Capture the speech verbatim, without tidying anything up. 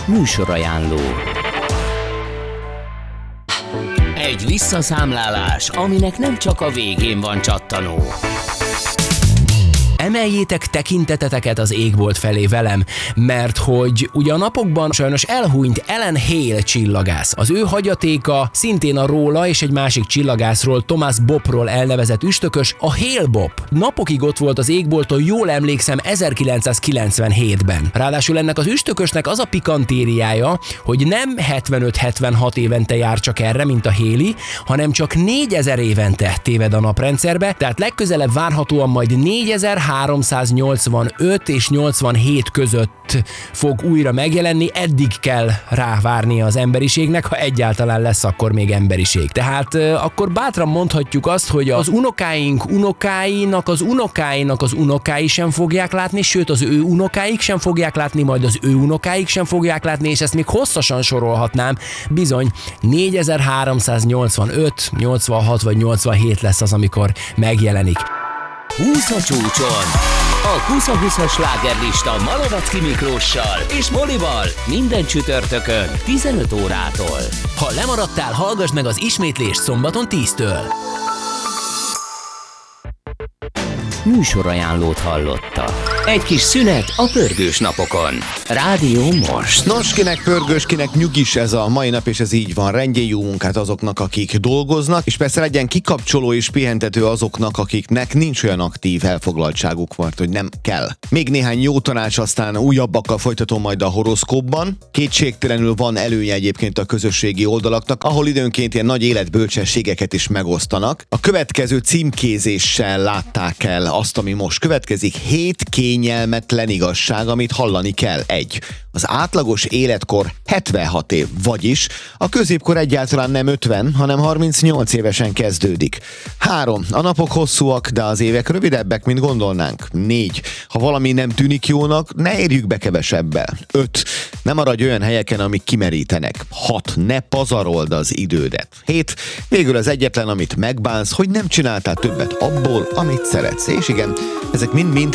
Műsorajánló. Egy visszaszámlálás, aminek nem csak a végén van csattanó. Emeljétek tekinteteteket az égbolt felé velem, mert hogy ugye a napokban sajnos elhúnyt Alan Hale csillagász. Az ő hagyatéka szintén a róla és egy másik csillagászról, Thomas Boppról elnevezett üstökös, a Hale Bopp. Napokig ott volt az égbolton, jól emlékszem, ezerkilencszázkilencvenhétben. Ráadásul ennek az üstökösnek az a pikantériája, hogy nem hetvenöt-hetvenhat évente jár csak erre, mint a Halley, hanem csak négyezer évente téved a naprendszerbe, tehát legközelebb várhatóan majd négyezerháromszáznyolcvanöt és nyolcvanhét között fog újra megjelenni, eddig kell rávárnia az emberiségnek, ha egyáltalán lesz akkor még emberiség. Tehát euh, akkor bátran mondhatjuk azt, hogy az unokáink unokáinak, az unokáinak az unokái sem fogják látni, sőt az ő unokáik sem fogják látni, majd az ő unokáik sem fogják látni, és ezt még hosszasan sorolhatnám. Bizony, négyezerháromszáznyolcvanöt, nyolcvanhat vagy nyolcvanhét lesz az, amikor megjelenik. húsz a csúcson. A húsz-húszas slágerlista Malovacki Miklóssal és Molival minden csütörtökön tizenöt órától. Ha lemaradtál, hallgass meg az ismétlést szombaton tíztől. Műsorajánlót hallotta. Egy kis szünet a pörgős napokon. Rádió Most. Nos, kinek pörgős, kinek nyugis ez a mai nap, és ez így van. Rendjén jó munkát azoknak, akik dolgoznak, és persze legyen kikapcsoló és pihentető azoknak, akiknek nincs olyan aktív elfoglaltságuk, mert hogy nem kell. Még néhány jó tanács, aztán újabbakkal folytatom majd a horoszkópban. Kétségtelenül van előnye egyébként a közösségi oldalaknak, ahol időnként ilyen nagy életbölcsességeket is megosztanak. A következő címkézéssel látták el azt, ami most következik. Hét kényelmetlen igazság, amit hallani kell. Egy. Az átlagos életkor hetvenhat év, vagyis a középkor egyáltalán nem ötven, hanem harmincnyolc évesen kezdődik. Három. A napok hosszúak, de az évek rövidebbek, mint gondolnánk. Négy. Ha valami nem tűnik jónak, ne érjük be kevesebbel. Öt. Ne maradj olyan helyeken, amik kimerítenek. Hat. Ne pazarold az idődet. Hét. Végül az egyetlen, amit megbánsz, hogy nem csináltál többet abból, amit szeretsz. És igen, ezek mind-mind